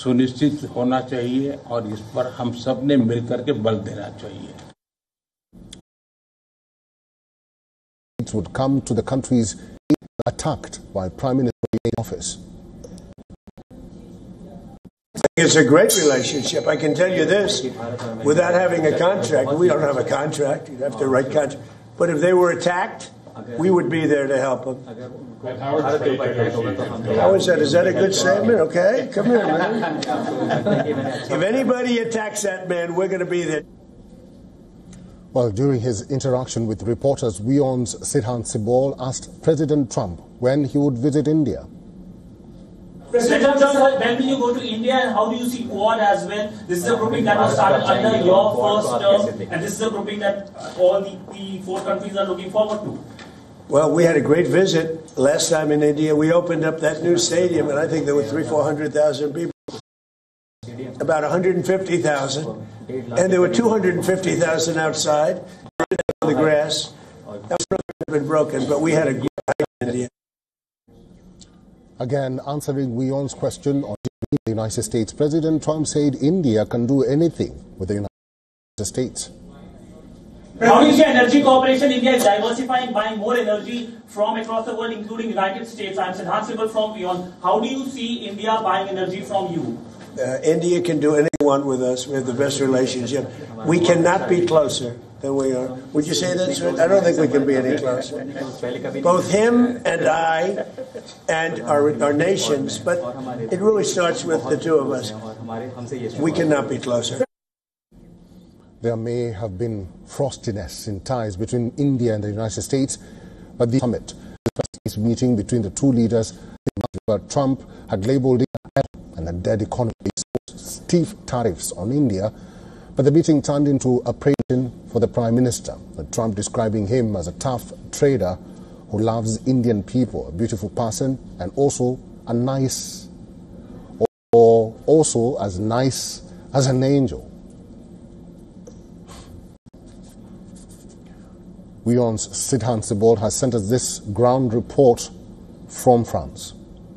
सुनिश्चित होना चाहिए और इस पर हम सब ने मिलकर के बल देना चाहिए। Would come to the countries attacked while Prime Minister in office. It's a great relationship. I can tell you this, without having a contract, we don't have a contract, you'd have to write contract, but if they were attacked, we would be there to help them. How is that? Is that a good statement? Okay, come here, man. If anybody attacks that man, we're going to be there. Well, during his interaction with reporters, WION's Sidhant Sibol asked President Trump when he would visit India. President Trump, when will you go to India and how do you see Quad as well? This is a grouping that was started under your first term and this is a grouping that all the four countries are looking forward to. Well, we had a great visit last time in India. We opened up that new stadium and I think there were 400,000 people. About 150,000. And there were 250,000 outside on the grass. That was been broken, but we had a great night in India. Again, answering WION's question on the United States, President Trump said India can do anything with the United States. How do you see energy cooperation? India is diversifying, buying more energy from across the world, including United States. I'm Sidhant Sibol from WION. How do you see India buying energy from you? India can do anything they want with us. We have the best relationship. We cannot be closer than we are. Would you say that, sir? I don't think we can be any closer. Both him and I and our nations, but it really starts with the two of us. We cannot be closer. There may have been frostiness in ties between India and the United States, but the summit, the meeting between the two leaders, Trump had labeled it and a dead economy, stiff tariffs on India, but the meeting turned into a praising for the Prime Minister, with Trump describing him as a tough trader who loves Indian people, a beautiful person, and also a nice, or also as nice as an angel. WION's Sidhant Sibol has sent us this ground report from France.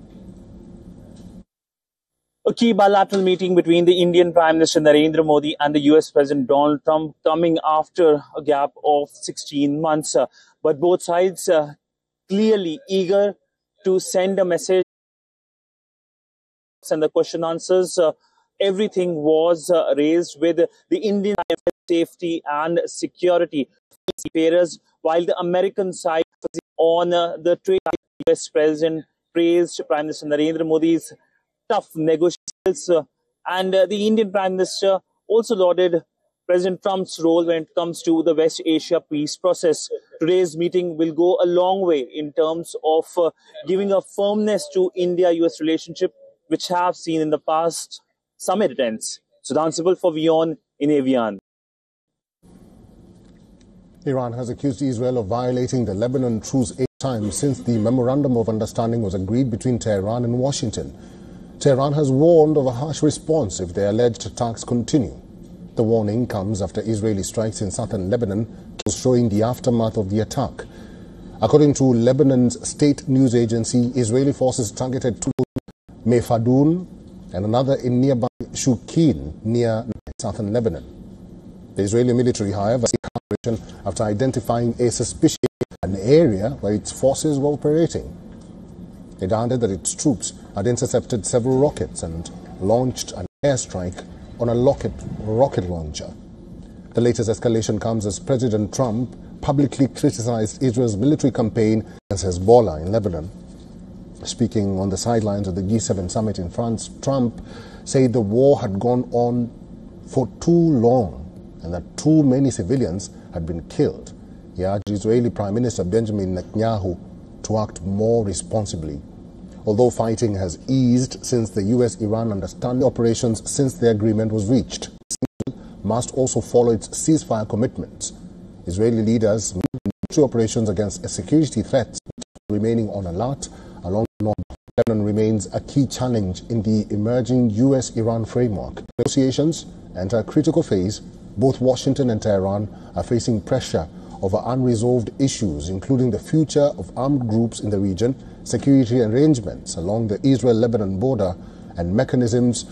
A key bilateral meeting between the Indian Prime Minister Narendra Modi and the US President Donald Trump coming after a gap of 16 months. But both sides clearly eager to send a message. And the question answers, everything was raised with the Indian safety and security seafarers, while the American side on the trade. US President praised Prime Minister Narendra Modi's tough negotiations, and the Indian Prime Minister also lauded President Trump's role when it comes to the West Asia peace process. Today's meeting will go a long way in terms of giving a firmness to India-US relationship, which have seen in the past summit attempts. Sidhant Sibol for WION in Evian. Iran has accused Israel of violating the Lebanon truce 8 times since the Memorandum of Understanding was agreed between Tehran and Washington. Tehran has warned of a harsh response if the alleged attacks continue. The warning comes after Israeli strikes in southern Lebanon, showing the aftermath of the attack. According to Lebanon's state news agency, Israeli forces targeted two Mefadun and another in nearby Shukin near southern Lebanon. The Israeli military, however, after identifying a suspicious area where its forces were operating. It added that its troops had intercepted several rockets and launched an airstrike on a rocket launcher. The latest escalation comes as President Trump publicly criticized Israel's military campaign against Hezbollah in Lebanon. Speaking on the sidelines of the G7 summit in France, Trump said the war had gone on for too long and that too many civilians had been killed. He urged Israeli Prime Minister Benjamin Netanyahu to act more responsibly. Although fighting has eased since the US-Iran understanding operations since the agreement was reached, Israel must also follow its ceasefire commitments. Israeli leaders military operations against security threats remaining on alert along the north. Lebanon remains a key challenge in the emerging US-Iran framework. Negotiations enter a critical phase. Both Washington and Tehran are facing pressure over unresolved issues, including the future of armed groups in the region, security arrangements along the Israel-Lebanon border, and mechanisms